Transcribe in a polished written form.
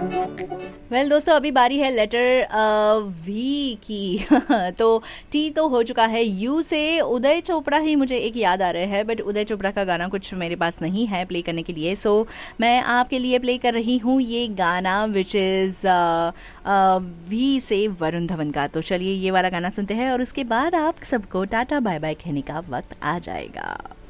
दोस्तों अभी बारी है लेटर वी की। तो टी तो हो चुका है, यू से उदय चोपड़ा ही मुझे एक याद आ रहा है, बट उदय चोपड़ा का गाना कुछ मेरे पास नहीं है प्ले करने के लिए, सो मैं आपके लिए प्ले कर रही हूँ ये गाना विच इज़ वी से वरुण धवन का। तो चलिए ये वाला गाना सुनते हैं और उसके बाद आप सबको टाटा बाय बाय कहने का वक्त आ जाएगा।